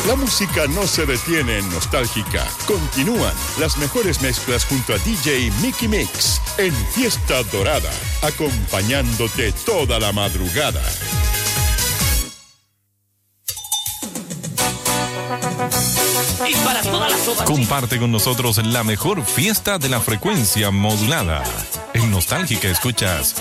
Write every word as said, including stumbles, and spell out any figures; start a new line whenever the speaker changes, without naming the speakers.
La música no se detiene en Nostálgica. Continúan las mejores mezclas junto a D J Mickey Mix en Fiesta Dorada, acompañándote toda la madrugada.
Y para todas las ovas.
Comparte con nosotros la mejor fiesta de la frecuencia modulada. En Nostálgica escuchas